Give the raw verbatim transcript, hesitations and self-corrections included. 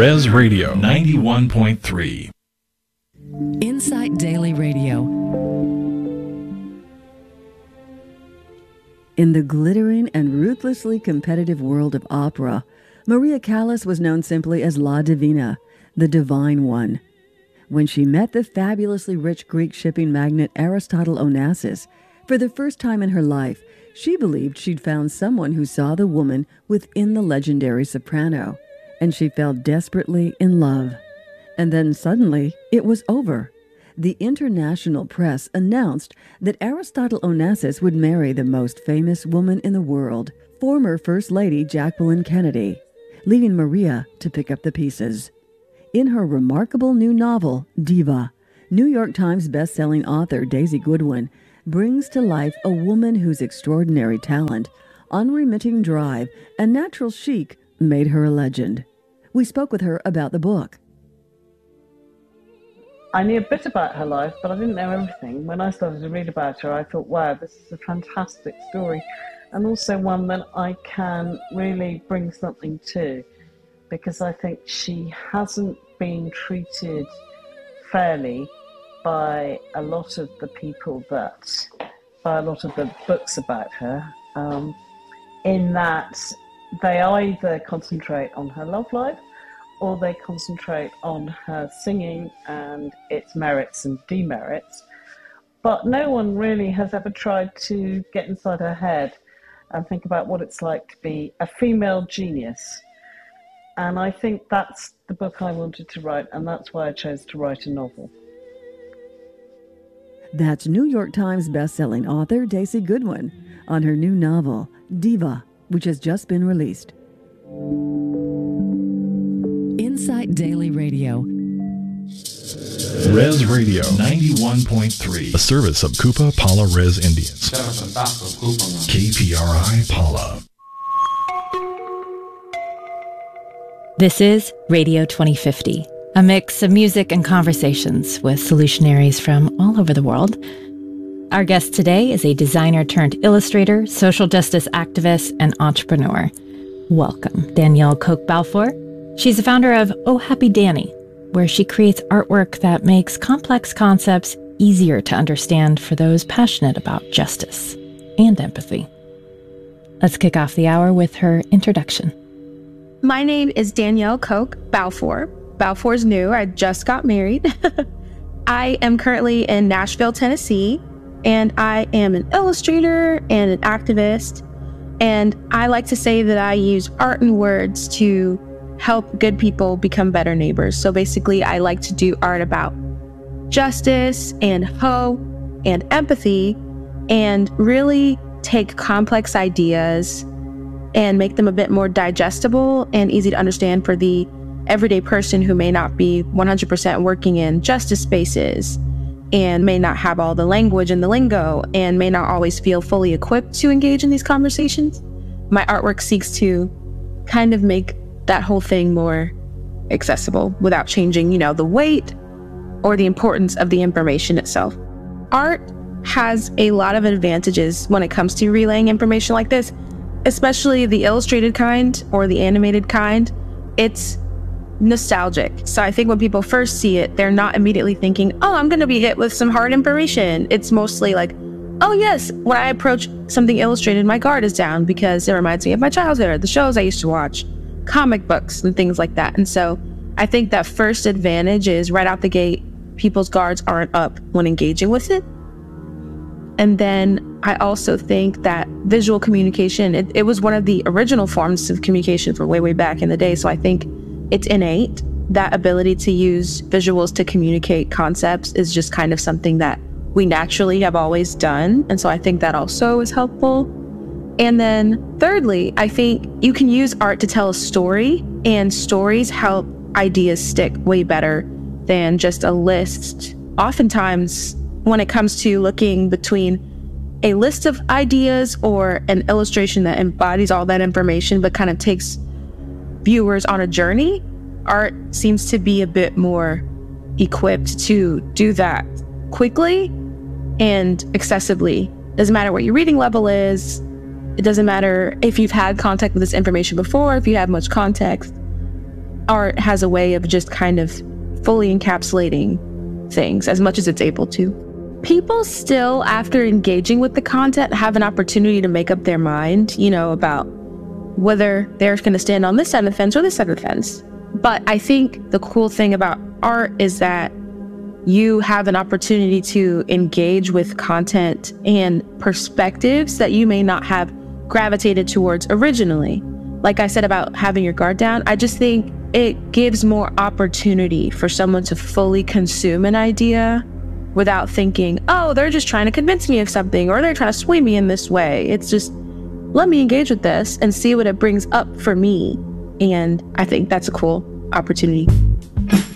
Res Radio ninety-one point three. Insight Daily Radio. In the glittering and ruthlessly competitive world of opera, Maria Callas was known simply as La Divina, the Divine One. When she met the fabulously rich Greek shipping magnate Aristotle Onassis, for the first time in her life, she believed she'd found someone who saw the woman within the legendary soprano, and she fell desperately in love. And then suddenly, it was over. The international press announced that Aristotle Onassis would marry the most famous woman in the world, former First Lady Jacqueline Kennedy, leaving Maria to pick up the pieces. In her remarkable new novel, Diva, New York Times bestselling author Daisy Goodwin brings to life a woman whose extraordinary talent, unremitting drive, and natural chic made her a legend. We spoke with her about the book. I knew a bit about her life, but I didn't know everything. When I started to read about her, I thought, wow, this is a fantastic story, and also one that I can really bring something to, because I think she hasn't been treated fairly by a lot of the people that, by a lot of the books about her, um, in that they either concentrate on her love life or they concentrate on her singing and its merits and demerits. But no one really has ever tried to get inside her head and think about what it's like to be a female genius. And I think that's the book I wanted to write, and that's why I chose to write a novel. That's New York Times bestselling author Daisy Goodwin on her new novel, Diva, which has just been released. Insight Daily Radio. Res Radio ninety-one point three, a service of Kupa Pala Res Indians. K P R I Pala. This is Radio twenty fifty, a mix of music and conversations with solutionaries from all over the world. Our guest today is a designer turned illustrator, social justice activist, and entrepreneur. Welcome, Danielle Koch Balfour. She's the founder of Oh Happy Danny, where she creates artwork that makes complex concepts easier to understand for those passionate about justice and empathy. Let's kick off the hour with her introduction. My name is Danielle Koch Balfour. Balfour's new. I just got married. I am currently in Nashville, Tennessee, and I am an illustrator and an activist. And I like to say that I use art and words to help good people become better neighbors. So basically, I like to do art about justice and hope and empathy, and really take complex ideas and make them a bit more digestible and easy to understand for the everyday person who may not be one hundred percent working in justice spaces and may not have all the language and the lingo and may not always feel fully equipped to engage in these conversations. My artwork seeks to kind of make that whole thing more accessible without changing, you know, the weight or the importance of the information itself. Art has a lot of advantages when it comes to relaying information like this, especially the illustrated kind or the animated kind. It's nostalgic. So I think when people first see it, they're not immediately thinking, oh, I'm going to be hit with some hard information. It's mostly like, oh yes, when I approach something illustrated, my guard is down because it reminds me of my childhood or the shows I used to watch, comic books and things like that. And so I think that first advantage is right out the gate, people's guards aren't up when engaging with it. And then I also think that visual communication, it, it was one of the original forms of communication from way, way back in the day. So I think it's innate. That ability to use visuals to communicate concepts is just kind of something that we naturally have always done. And so I think that also is helpful. And then thirdly, I think you can use art to tell a story, and stories help ideas stick way better than just a list. Oftentimes, when it comes to looking between a list of ideas or an illustration that embodies all that information but kind of takes viewers on a journey, art seems to be a bit more equipped to do that quickly and accessibly. Doesn't matter what your reading level is. It doesn't matter if you've had contact with this information before, if you have much context. art has a way of just kind of fully encapsulating things as much as it's able to. People still, after engaging with the content, have an opportunity to make up their mind, you know, about whether they're going to stand on this side of the fence or this side of the fence. But I think the cool thing about art is that you have an opportunity to engage with content and perspectives that you may not have gravitated towards originally. Like I said about having your guard down, I just think it gives more opportunity for someone to fully consume an idea without thinking, oh, they're just trying to convince me of something, or they're trying to sway me in this way. It's just, let me engage with this and see what it brings up for me. And I think that's a cool opportunity.